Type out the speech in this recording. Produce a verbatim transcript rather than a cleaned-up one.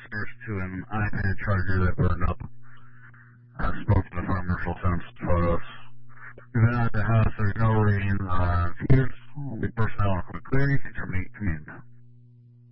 source to an iPad charger that burned up. I spoke to the fire marshal, sent some photos. We've been out of the house, there's no reading uh, fuse. We'll be personnel on quick clearing and terminate command.